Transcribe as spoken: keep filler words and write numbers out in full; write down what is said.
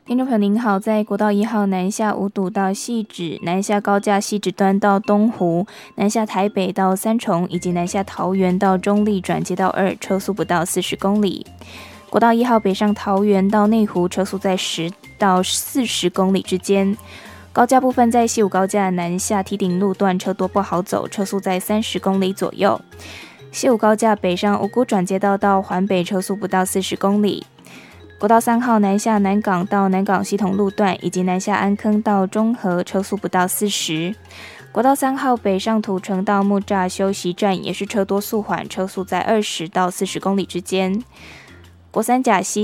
听众朋友您好，在国道一号南下五堵到汐止，南下高架汐止端到东湖，南下台北到三重，以及南下桃园到中坜转接道二，车速不到四十公里。国道一号北上桃园到内湖，车速在十到四十公里之间。高架部分在西武高架南下堤顶路段车多不好走，车速在三十公里左右。西武高架北上五股转接道到环北，车速不到四十公里。国道三号南下南港到南港系统路段，以及南下安坑到中和，车速不到四十。国道三号北上土城到木栅休息站，也是车多速缓，车速在二十到四十公里之间。国三甲西